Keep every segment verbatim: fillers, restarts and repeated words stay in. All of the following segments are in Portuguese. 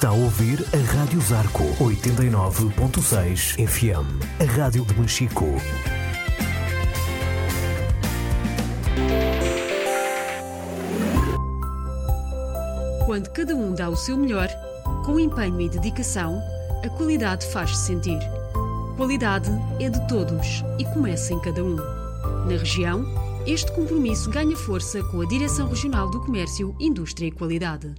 Está a ouvir a Rádio Zarco oitenta e nove ponto seis F M, a rádio de Machico. Quando cada um dá o seu melhor, com empenho e dedicação, a qualidade faz-se sentir. Qualidade é de todos e começa em cada um. Na região, este compromisso ganha força com a Direção Regional do Comércio, Indústria e Qualidade.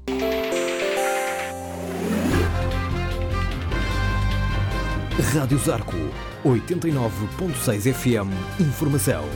Rádio Zarco oitenta e nove ponto seis F M. Informação.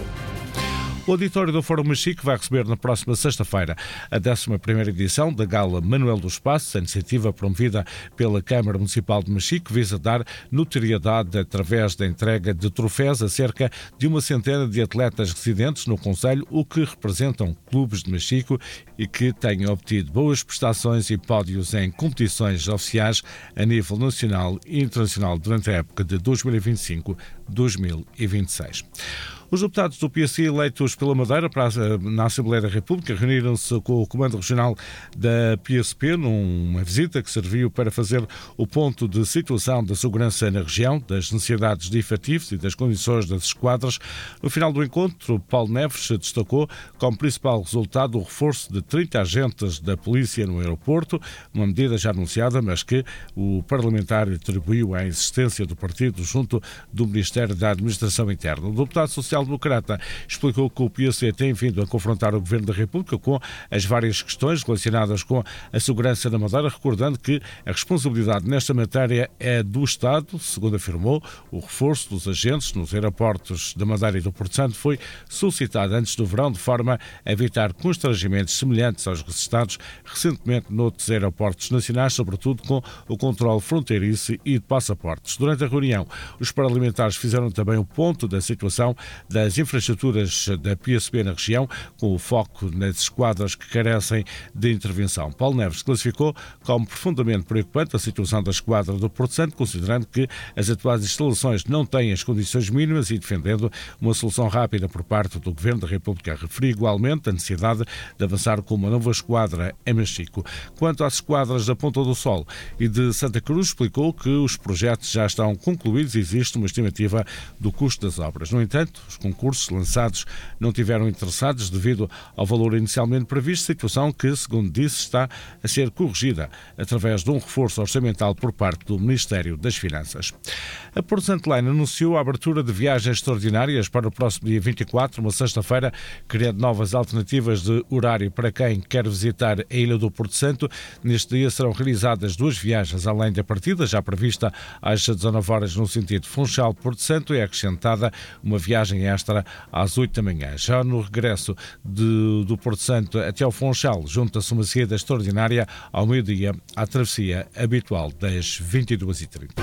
O auditório do Fórum Machico vai receber na próxima sexta-feira a décima primeira edição da Gala Manuel dos Passos. A iniciativa promovida pela Câmara Municipal de Machico visa dar notoriedade através da entrega de troféus a cerca de uma centena de atletas residentes no concelho, o que representam clubes de Machico e que têm obtido boas prestações e pódios em competições oficiais a nível nacional e internacional durante a época de dois mil e vinte e cinco a dois mil e vinte e seis. Os deputados do P S I eleitos pela Madeira para a, na Assembleia da República reuniram-se com o Comando Regional da P S P numa visita que serviu para fazer o ponto de situação da segurança na região, das necessidades de efetivos e das condições das esquadras. No final do encontro, Paulo Neves destacou como principal resultado o reforço de trinta agentes da polícia no aeroporto, uma medida já anunciada, mas que o parlamentar atribuiu à insistência do partido junto do Ministério da Administração Interna. O deputado social Democrata explicou que o P S E tem vindo a confrontar o Governo da República com as várias questões relacionadas com a segurança na Madeira, recordando que a responsabilidade nesta matéria é do Estado. Segundo afirmou, o reforço dos agentes nos aeroportos da Madeira e do Porto Santo foi solicitado antes do verão, de forma a evitar constrangimentos semelhantes aos registrados recentemente noutros aeroportos nacionais, sobretudo com o controle fronteiriço e de passaportes. Durante a reunião, os parlamentares fizeram também o ponto da situação das infraestruturas da P S P na região, com o foco nas esquadras que carecem de intervenção. Paulo Neves classificou como profundamente preocupante a situação da esquadra do Porto Santo, considerando que as atuais instalações não têm as condições mínimas e defendendo uma solução rápida por parte do Governo da República. Referiu igualmente a necessidade de avançar com uma nova esquadra em Machico. Quanto às esquadras da Ponta do Sol e de Santa Cruz, explicou que os projetos já estão concluídos e existe uma estimativa do custo das obras. No entanto, os concursos lançados não tiveram interessados devido ao valor inicialmente previsto, situação que, segundo disse, está a ser corrigida através de um reforço orçamental por parte do Ministério das Finanças. A Porto Santo Line anunciou a abertura de viagens extraordinárias para o próximo dia vinte e quatro, uma sexta-feira, criando novas alternativas de horário para quem quer visitar a Ilha do Porto Santo. Neste dia serão realizadas duas viagens, além da partida, já prevista às dezanove horas no sentido Funchal-Porto Santo, e acrescentada uma viagem extra às oito da manhã. Já no regresso de, do Porto Santo até ao Funchal, junta-se uma saída extraordinária ao meio-dia à travessia habitual das vinte e duas e trinta.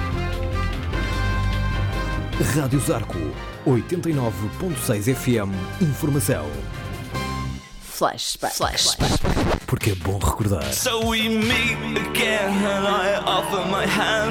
Rádio Zarco oitenta e nove ponto seis F M. Informação. Flashback. Flashback. Porque é bom recordar. So we meet again and I offer my hand.